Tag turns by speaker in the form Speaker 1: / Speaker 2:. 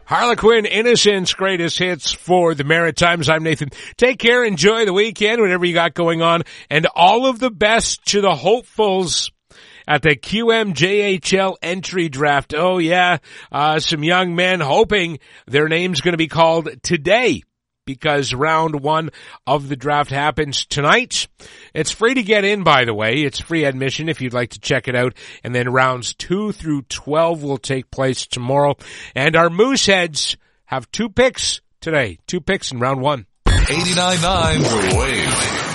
Speaker 1: Harlequin Innocence, greatest hits for the Maritimes. I'm Nathan. Take care, enjoy the weekend, whatever you got going on, and all of the best to the hopefuls at the QMJHL entry draft. Oh yeah, some young men hoping their name's going to be called today, because round 1 of the draft happens tonight. It's free to get in, by the way. It's free admission if you'd like to check it out. And then rounds 2 through 12 will take place tomorrow. And our Mooseheads have 2 picks today. 2 picks in round 1.
Speaker 2: 89.9 The Wave.